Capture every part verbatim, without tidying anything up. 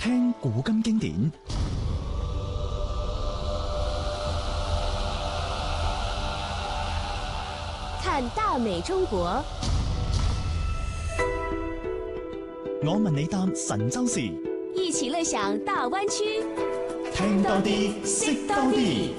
聽古今經典， 看大美中國。 我問你答神州事， 一起樂享大灣區， 聽多啲，識多啲。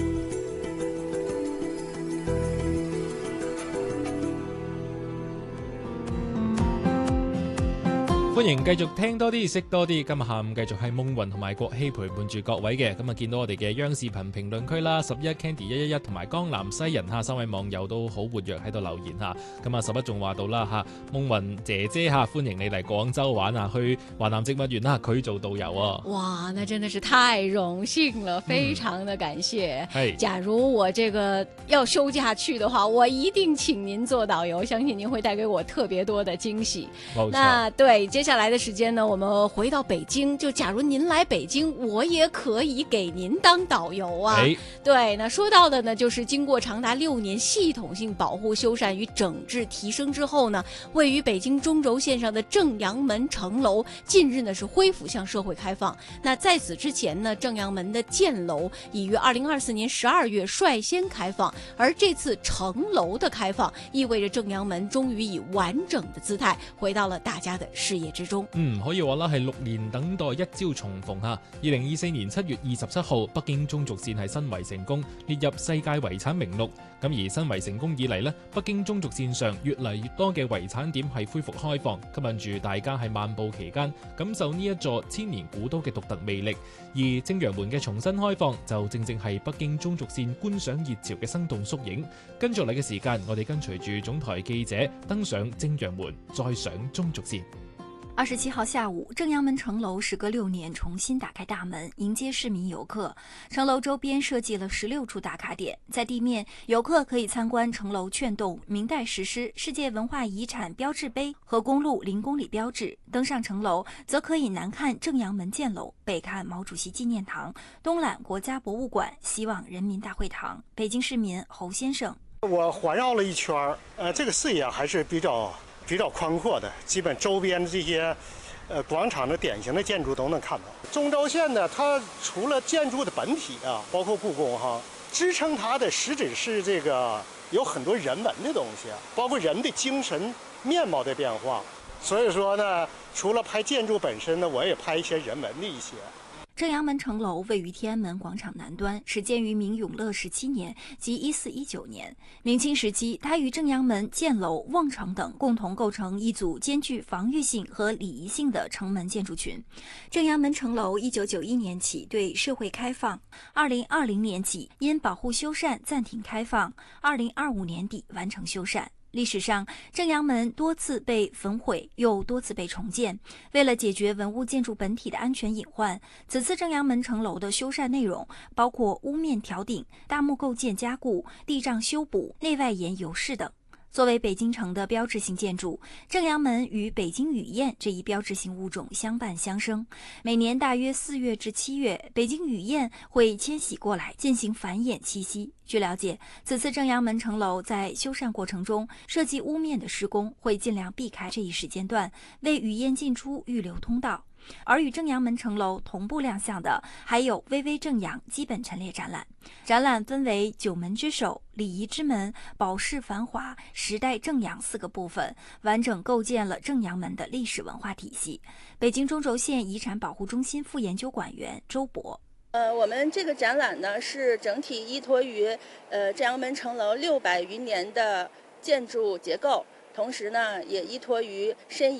歡迎繼續聽多啲識多啲，今日下午繼續係夢雲同埋國希陪伴住各位嘅。咁啊見到我哋嘅央視頻評論區啦，十一 Candy 一一一同埋江南西人嚇三位網友都好活躍喺度留言嚇。咁啊十一仲話到啦嚇，夢雲姐姐嚇歡迎你嚟廣州玩啊，去華南植物園啦，佢做導遊啊。 哇，那真的是太榮幸了，非常的感謝。 係、 嗯，假如我這個要休假去的話，我一定請您做導遊，相信您會帶給我特別多的驚喜。 冇錯。 那對接下來的時間呢，我們回到北京，就假如您來北京，我也可以給您當導遊啊。 哎、 對，那說到的呢，就是經過長達六年系統性保護、修繕與整治提升之後呢，位於北京中軸線上的正陽門城樓近日呢是恢復向社會開放。那在此之前呢，正陽門的建樓已於二零二四年十二月率先開放，而這次城樓的開放，意味着正陽門終於以完整的姿態回到了大家的視野之中。 嗯，可以話啦，係六年等待一朝重逢嚇。二零二四年七月二十七號，北京中軸線係申遺成功列入世界遺產名錄。咁而申遺成功以嚟呢，北京中軸線上越嚟越多嘅遺產點係恢復開放，吸引住大家喺漫步期間感受呢一座千年古都嘅獨特魅力。而正陽門嘅重新開放，就正正係北京中軸線觀賞熱潮嘅生動縮影。跟住嚟嘅時間，我哋跟隨住總台記者登上正陽門，再上中軸線。 二十七號下午，正陽門城樓時隔六年重新打開大門，迎接市民遊客。城樓周邊設計了十六處打卡點，在地面，遊客可以參觀城樓券洞、明代石獅、世界文化遺產標誌碑和公路零公里標誌。登上城樓，則可以南看正陽門箭樓，北看毛主席紀念堂，東覽國家博物館、希望人民大會堂。北京市民侯先生： 我環繞了一圈，呃，這個視野還是比較。比較寬闊的，基本周邊這些，呃，廣場的典型的建築都能看到。中軸線呢，它除了建築的本體啊，包括故宮哈，支撐它的實質是這個有很多人文的東西，包括人的精神面貌的變化。所以說呢，除了拍建築本身呢，我也拍一些人文的一些。 正陽門城樓位於天安門廣場南端，始建於明永樂十七年即一四一九年。明清時期，它與正陽門、箭樓、望城等共同構成一組兼具防禦性和禮儀性的城門建築群。正陽門城樓一九九一年起對社會開放，二零二零年起因保護修繕暫停開放，二零二五年底完成修繕。歷史上，正陽門多次被焚毀，又多次被重建。為了解決文物建築本體的安全隱患，此次正陽門城樓的修繕內容包括屋面挑頂、大木構件加固、地障修補、內外檐油飾等。作為北京城的標誌性建築，正陽門與北京雨燕這一標誌性物種相伴相生。每年大約四月至七月，北京雨燕會遷徙過來進行繁衍棲息。據了解，此次正陽門城樓在修繕過程中，設計屋面的施工會盡量避開這一時間段，為雨燕進出預留通道。而與正陽門城樓同步亮相的，還有巍巍正陽基本陳列展覽。展覽分為九門之首、禮儀之門、寶飾繁華、時代正陽四個部分，完整構建了正陽門的歷史文化體系。北京中軸線遺產保護中心副研究館員周博。 呃，我們這個展覽呢，是整體依託於呃正陽門城樓六百餘年的建築結構，同時呢，也依託於申遺